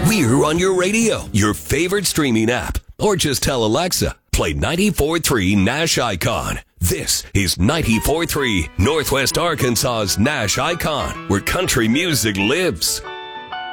We're on your radio, your favorite streaming app, or just tell Alexa, play 94.3 Nash Icon. This is 94.3 Northwest Arkansas's Nash Icon, where country music lives.